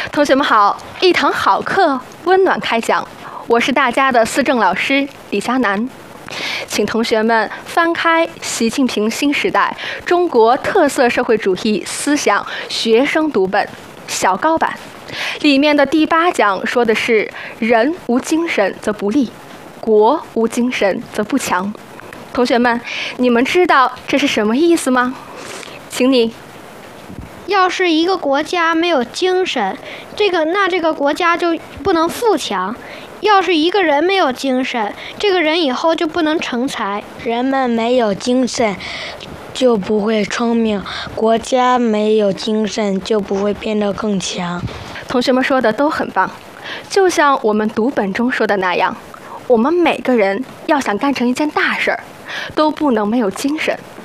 同学们好，一堂好课，温暖开讲。我是大家的思政老师李佳楠，请同学们翻开《习近平新时代中国特色社会主义思想学生读本》小高版，里面的第8讲说的是人无精神则不立，国无精神则不强。同学们，你们知道这是什么意思吗？请你。 要是一个国家没有精神，那这个国家就不能富强；要是一个人没有精神，这个人以后就不能成才。 人们没有精神就不会聪明，国家没有精神就不会变得更强。 同学们说的都很棒，就像我们读本中说的那样，我们每个人要想干成一件大事儿，都不能没有精神。